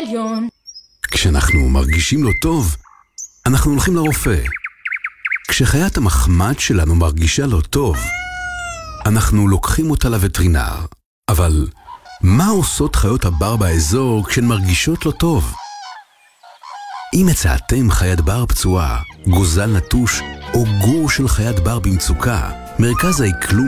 היריון. כשאנחנו מרגישים לא טוב, אנחנו הולכים לרופא. כשחיית המחמד שלנו מרגישה לא טוב, אנחנו לוקחים אותה לווטרינר. אבל מה עושות חיות הבר באזור כשהן מרגישות לא טוב? אם מצאתם חיית בר פצועה, גוזל נטוש או גור של חיית בר במצוקה, מרכז האקלום